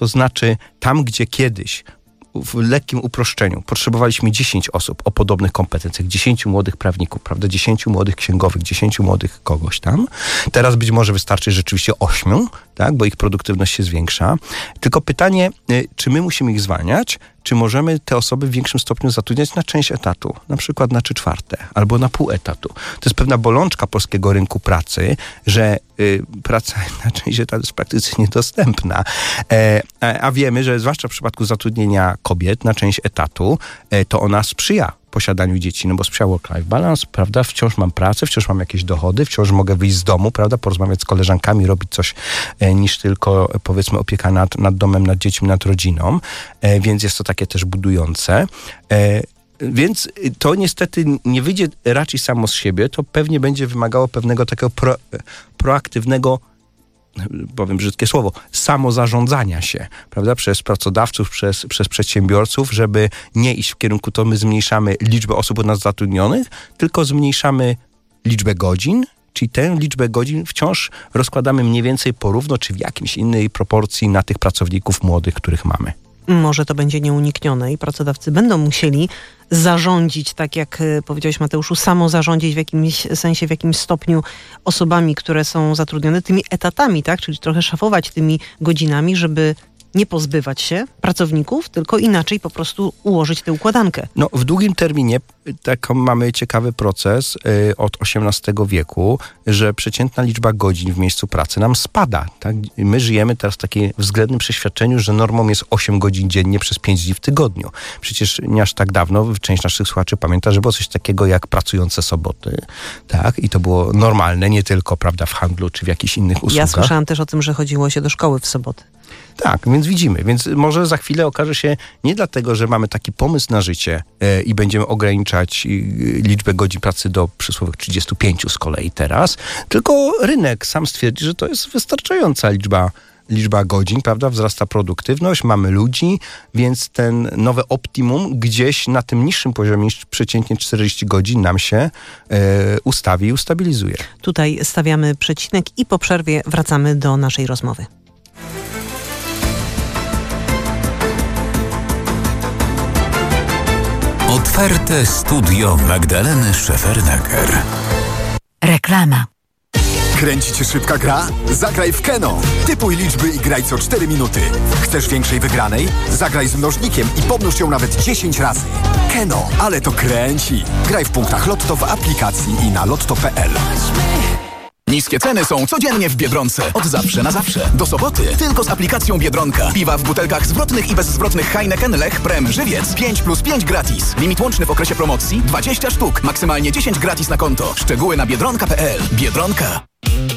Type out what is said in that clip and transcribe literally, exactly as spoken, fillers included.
To znaczy tam, gdzie kiedyś w lekkim uproszczeniu potrzebowaliśmy dziesięć osób o podobnych kompetencjach, dziesięciu młodych prawników, prawda, dziesięciu młodych księgowych, dziesięciu młodych kogoś tam. Teraz być może wystarczy rzeczywiście ośmiu, tak, bo ich produktywność się zwiększa. Tylko pytanie, czy my musimy ich zwalniać, czy możemy te osoby w większym stopniu zatrudniać na część etatu, na przykład na trzy czwarte, albo na pół etatu. To jest pewna bolączka polskiego rynku pracy, że y, praca na część etatu jest praktycznie niedostępna. E, a, a wiemy, że zwłaszcza w przypadku zatrudnienia kobiet na część etatu, e, to ona sprzyja posiadaniu dzieci, no bo sprzyja work-life balance, prawda, wciąż mam pracę, wciąż mam jakieś dochody, wciąż mogę wyjść z domu, prawda, porozmawiać z koleżankami, robić coś e, niż tylko, powiedzmy, opieka nad, nad domem, nad dziećmi, nad rodziną, e, więc jest to takie też budujące. E, Więc to niestety nie wyjdzie raczej samo z siebie, to pewnie będzie wymagało pewnego takiego pro, proaktywnego, powiem brzydkie słowo, samozarządzania się, prawda, przez pracodawców, przez, przez przedsiębiorców, żeby nie iść w kierunku, to my zmniejszamy liczbę osób u nas zatrudnionych, tylko zmniejszamy liczbę godzin, czyli tę liczbę godzin wciąż rozkładamy mniej więcej porówno, czy w jakiejś innej proporcji na tych pracowników młodych, których mamy. Może to będzie nieuniknione i pracodawcy będą musieli zarządzić, tak jak powiedziałeś, Mateuszu, samo zarządzić w jakimś sensie, w jakimś stopniu osobami, które są zatrudnione, tymi etatami, tak? Czyli trochę szafować tymi godzinami, żeby nie pozbywać się pracowników, tylko inaczej po prostu ułożyć tę układankę. No, w długim terminie tak mamy ciekawy proces y, od osiemnastego wieku, że przeciętna liczba godzin w miejscu pracy nam spada. Tak? My żyjemy teraz w takim względnym przeświadczeniu, że normą jest osiem godzin dziennie przez pięć dni w tygodniu. Przecież nie aż tak dawno część naszych słuchaczy pamięta, że było coś takiego jak pracujące soboty. Tak? I to było normalne, nie tylko, prawda, w handlu czy w jakichś innych usługach. Ja słyszałam też o tym, że chodziło się do szkoły w soboty. Tak, więc widzimy. Więc może za chwilę okaże się nie dlatego, że mamy taki pomysł na życie e, i będziemy ograniczać e, liczbę godzin pracy do przysłowiowych trzydziestu pięciu z kolei teraz, tylko rynek sam stwierdzi, że to jest wystarczająca liczba liczba godzin, prawda? Wzrasta produktywność, mamy ludzi, więc ten nowe optimum gdzieś na tym niższym poziomie niż przeciętnie czterdzieści godzin nam się e, ustawi i ustabilizuje. Tutaj stawiamy przecinek i po przerwie wracamy do naszej rozmowy. Otwarte studio Magdaleny Szefernaker. Reklama. Kręci cię szybka gra? Zagraj w Keno. Typuj liczby i graj co cztery minuty. Chcesz większej wygranej? Zagraj z mnożnikiem i pomnóż ją nawet dziesięć razy. Keno, ale to kręci. Graj w punktach Lotto w aplikacji i na lotto kropka p l. Niskie ceny są codziennie w Biedronce. Od zawsze na zawsze. Do soboty tylko z aplikacją Biedronka. Piwa w butelkach zwrotnych i bezzwrotnych Heineken, Lech, Prem, Żywiec. pięć plus pięć gratis. Limit łączny w okresie promocji dwadzieścia sztuk. Maksymalnie dziesięć gratis na konto. Szczegóły na biedronka kropka p l. Biedronka.